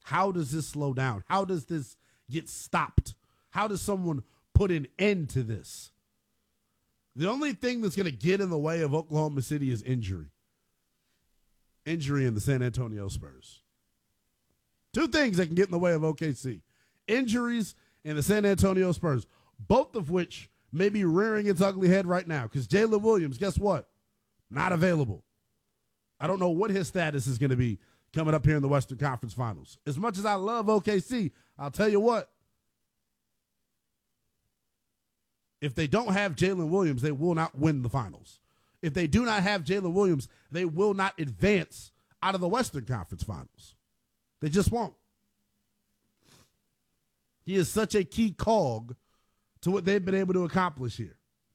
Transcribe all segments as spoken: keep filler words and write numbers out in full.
How does this slow down? How does this get stopped? How does someone put an end to this? The only thing that's going to get in the way of Oklahoma City is injury. Injury in the San Antonio Spurs. Two things that can get in the way of O K C. Injuries in the San Antonio Spurs, both of which may be rearing its ugly head right now because Jalen Williams, guess what? Not available. I don't know what his status is going to be coming up here in the Western Conference Finals. As much as I love O K C, I'll tell you what. If they don't have Jalen Williams, they will not win the finals. If they do not have Jalen Williams, they will not advance out of the Western Conference Finals. They just won't. He is such a key cog to what they've been able to accomplish here.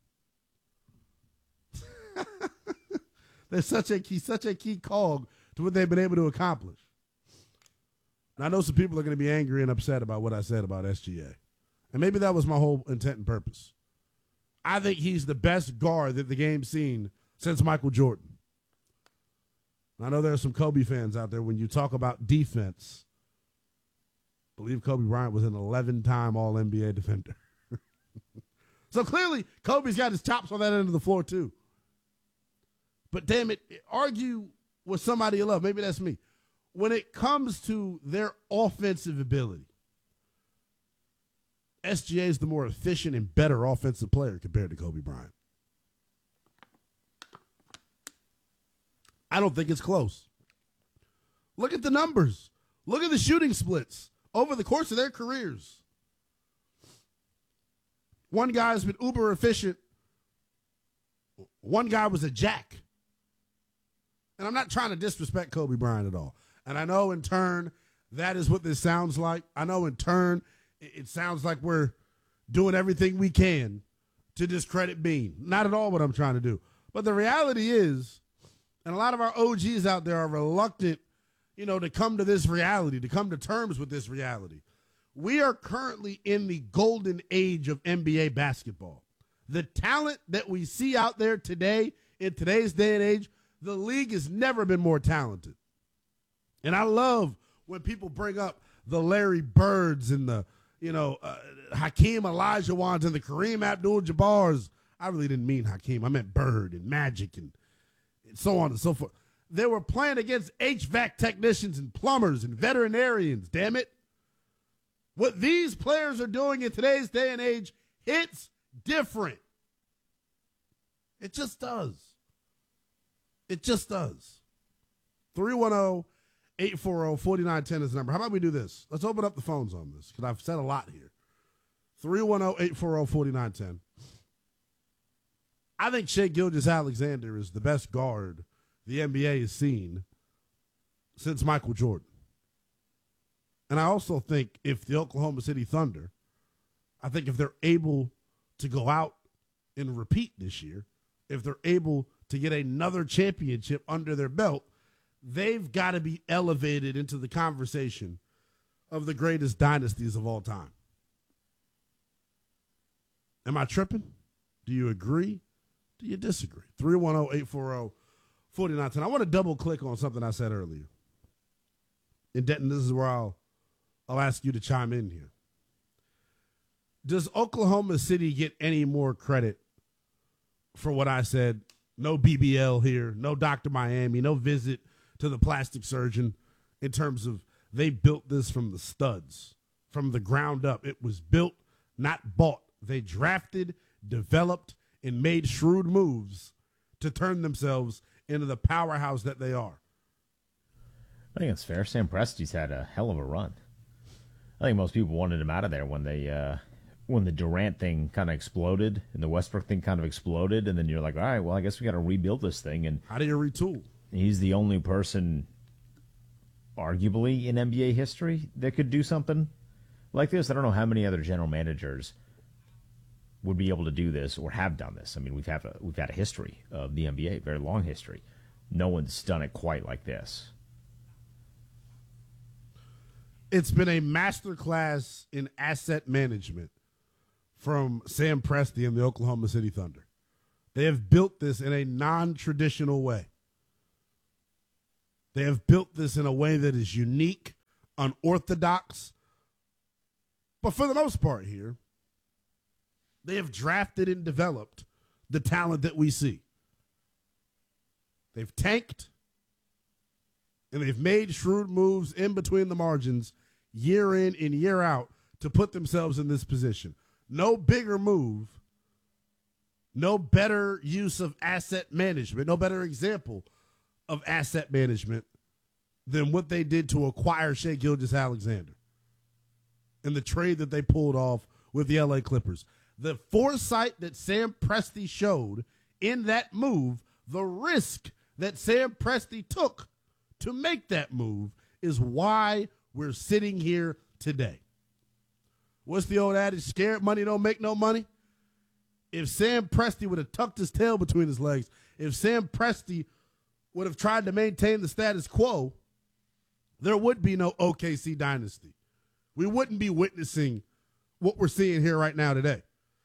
They're such a key, such a key cog to what they've been able to accomplish. And I know some people are going to be angry and upset about what I said about S G A. And maybe that was my whole intent and purpose. I think he's the best guard that the game's seen since Michael Jordan. I know there are some Kobe fans out there. When you talk about defense, I believe Kobe Bryant was an eleven-time All N B A defender. So clearly, Kobe's got his chops on that end of the floor too. But damn it, argue with somebody you love. Maybe that's me. When it comes to their offensive ability, S G A is the more efficient and better offensive player compared to Kobe Bryant. I don't think it's close. Look at the numbers. Look at the shooting splits over the course of their careers. One guy's been uber efficient. One guy was a jack. And I'm not trying to disrespect Kobe Bryant at all. And I know in turn that is what this sounds like. I know in turn it sounds like we're doing everything we can to discredit Bean. Not at all what I'm trying to do. But the reality is, and a lot of our O Gs out there are reluctant, you know, to come to this reality, to come to terms with this reality. We are currently in the golden age of N B A basketball. The talent that we see out there today, in today's day and age, the league has never been more talented. And I love when people bring up the Larry Birds and the, you know, uh, Hakeem Olajuwons and the Kareem Abdul-Jabbars. I really didn't mean Hakeem. I meant Bird and Magic and, and so on and so forth. They were playing against H V A C technicians and plumbers and veterinarians, damn it. What these players are doing in today's day and age, it's different. It just does. It just does. three one zero, eight four zero, four nine one zero is the number. How about we do this? Let's open up the phones on this because I've said a lot here. three one zero, eight four zero, four nine one zero. I think Shai Gilgeous-Alexander is the best guard the N B A has seen since Michael Jordan. And I also think if the Oklahoma City Thunder, I think if they're able to go out and repeat this year, if they're able to get another championship under their belt, they've got to be elevated into the conversation of the greatest dynasties of all time. Am I tripping? Do you agree? Do you disagree? three one zero, eight four zero, four nine one zero. I want to double click on something I said earlier. And Denton, this is where I'll, I'll ask you to chime in here. Does Oklahoma City get any more credit for what I said? No B B L here, no Doctor Miami, no visit to the plastic surgeon in terms of they built this from the studs, from the ground up. It was built, not bought. They drafted, developed, and made shrewd moves to turn themselves into the powerhouse that they are. I think it's fair. Sam Presti's had a hell of a run. I think most people wanted him out of there when they uh, when the Durant thing kind of exploded and the Westbrook thing kind of exploded, and then you're like, all right, well, I guess we got to rebuild this thing. And how do you retool? He's the only person, arguably, in N B A history that could do something like this. I don't know how many other general managers would be able to do this or have done this. I mean, we've had a, we've had a history of the N B A, very long history. No one's done it quite like this. It's been a masterclass in asset management from Sam Presti and the Oklahoma City Thunder. They have built this in a non-traditional way. They have built this in a way that is unique, unorthodox. But for the most part here, they have drafted and developed the talent that we see. They've tanked, and they've made shrewd moves in between the margins year in and year out to put themselves in this position. No bigger move, no better use of asset management, no better example of asset management than what they did to acquire Shai Gilgeous-Alexander and the trade that they pulled off with the L A Clippers. The foresight that Sam Presti showed in that move, the risk that Sam Presti took to make that move, is why we're sitting here today. What's the old adage? Scared money don't make no money. If Sam Presti would have tucked his tail between his legs, if Sam Presti would have tried to maintain the status quo, there would be no O K C dynasty. We wouldn't be witnessing what we're seeing here right now today,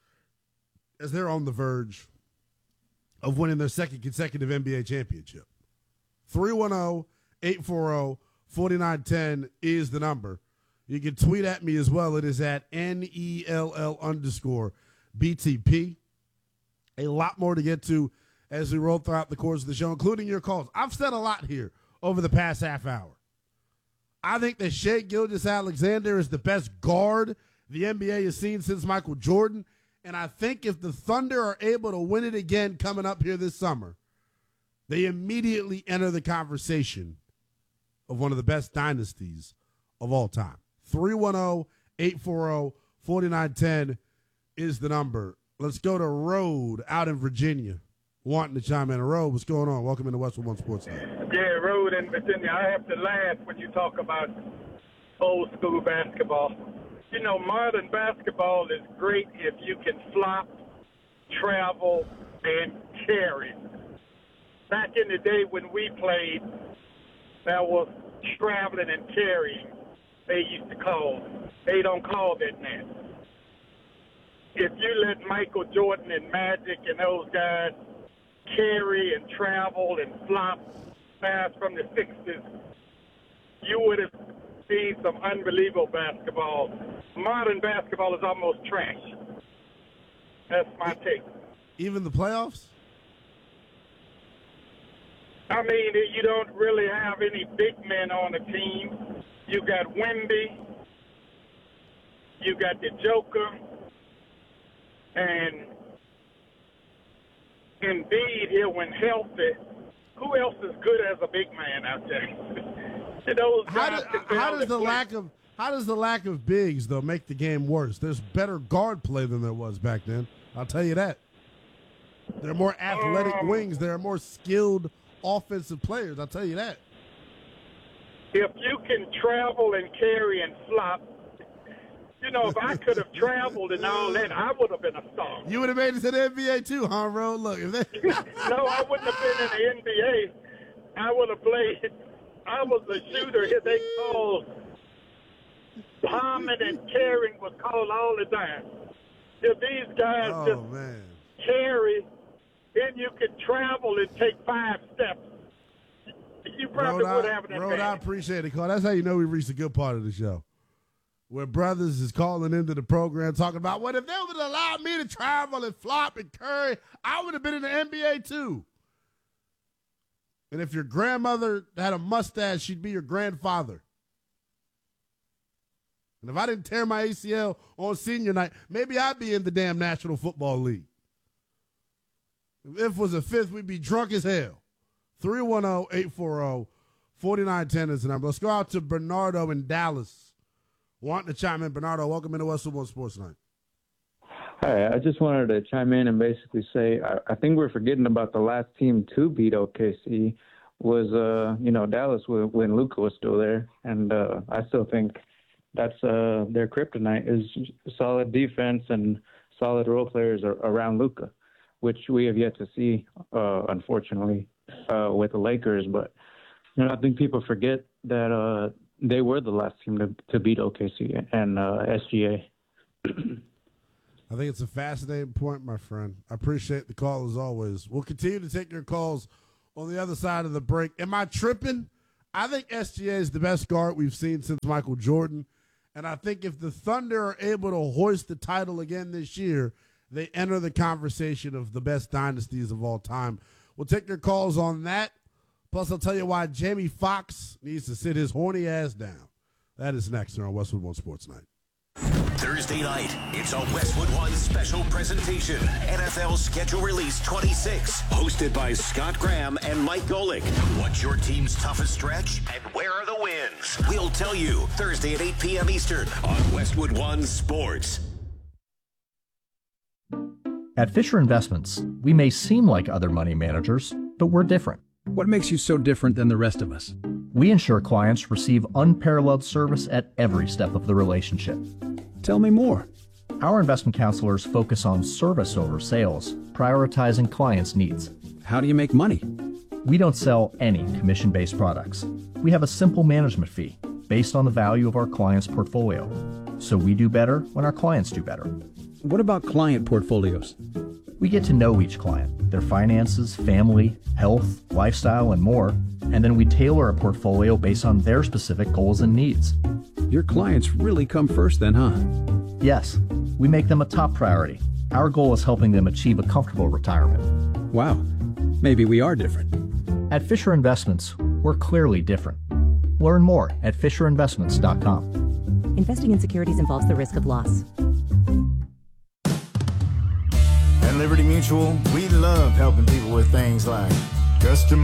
as they're on the verge of winning their second consecutive N B A championship. three one zero, eight four zero, four nine one zero is the number. You can tweet at me as well. It is at N E L L underscore B T P. A lot more to get to as we roll throughout the course of the show, including your calls. I've said a lot here over the past half hour. I think that Shai Gilgeous-Alexander is the best guard the N B A has seen since Michael Jordan. And I think if the Thunder are able to win it again coming up here this summer, they immediately enter the conversation of one of the best dynasties of all time. three one zero, eight four zero, four nine one zero is the number. Let's go to Road out in Virginia, wanting to chime in. Road, what's going on? Welcome into Westwood One Sports Night. Yeah, Road in Virginia. I have to laugh when you talk about old school basketball. You know, modern basketball is great if you can flop, travel, and carry. Back in the day when we played, that was traveling and carrying. They used to call. They don't call that now. If you let Michael Jordan and Magic and those guys carry and travel and flop fast from the sixties, you would have seen some unbelievable basketball. Modern basketball is almost trash. That's my take. Even the playoffs? I mean, you don't really have any big men on the team. You got Wemby, you got the Joker, and Embiid here when healthy. Who else is good as a big man out there? Those how, guys do, how does the play. lack of how does the lack of bigs though make the game worse? There's better guard play than there was back then. I'll tell you that. There are more athletic um, wings. There are more skilled offensive players. I'll tell you that. If you can travel and carry and flop, you know, if I could have traveled and all that, I would have been a star. You would have made it to the N B A too, huh, bro? Look, if they... No, I wouldn't have been in the N B A. I would have played. I was a shooter. They called bombing and carrying was called all the time. If these guys oh, just man. carry, then you could travel and take five steps. You probably Rod, would I, have an Rod, I advantage. appreciate it, Carl. That's how you know we reached a good part of the show. Where brothers is calling into the program talking about, what if they would have allowed me to travel and flop and curry, I would have been in the N B A too. And if your grandmother had a mustache, she'd be your grandfather. And if I didn't tear my A C L on senior night, maybe I'd be in the damn National Football League. If it was a fifth, we'd be drunk as hell. three one zero, eight four zero, four nine one zero is the number. Let's go out to Bernardo in Dallas. Wanting to chime in. Bernardo, welcome into Westwood One Sports Night. Hi, I just wanted to chime in and basically say I, I think we're forgetting about the last team to beat O K C was, uh, you know, Dallas when, when Luka was still there. And uh, I still think that's uh, their kryptonite is solid defense and solid role players are, around Luka, which we have yet to see, uh, unfortunately, uh, with the Lakers. But, you know, I think people forget that uh, they were the last team to, to beat O K C and uh, S G A. I think it's a fascinating point, my friend. I appreciate the call as always. We'll continue to take your calls on the other side of the break. Am I tripping? I think S G A is the best guard we've seen since Michael Jordan. And I think if the Thunder are able to hoist the title again this year, they enter the conversation of the best dynasties of all time. We'll take your calls on that. Plus, I'll tell you why Jamie Foxx needs to sit his horny ass down. That is next on Westwood One Sports Night. Thursday night, it's a Westwood One special presentation. N F L Schedule Release twenty-six, hosted by Scott Graham and Mike Golick. What's your team's toughest stretch, and where are the wins? We'll tell you Thursday at eight p.m. Eastern on Westwood One Sports. At Fisher Investments, we may seem like other money managers, but we're different. What makes you so different than the rest of us? We ensure clients receive unparalleled service at every step of the relationship. Tell me more. Our investment counselors focus on service over sales, prioritizing clients' needs. How do you make money? We don't sell any commission-based products. We have a simple management fee based on the value of our client's portfolio. So we do better when our clients do better. What about client portfolios? We get to know each client, their finances, family, health, lifestyle, and more, and then we tailor a portfolio based on their specific goals and needs. Your clients really come first then, huh? Yes, we make them a top priority. Our goal is helping them achieve a comfortable retirement. Wow, maybe we are different. At Fisher Investments, we're clearly different. Learn more at fisher investments dot com. Investing in securities involves the risk of loss. At Liberty Mutual, we love helping people with things like custom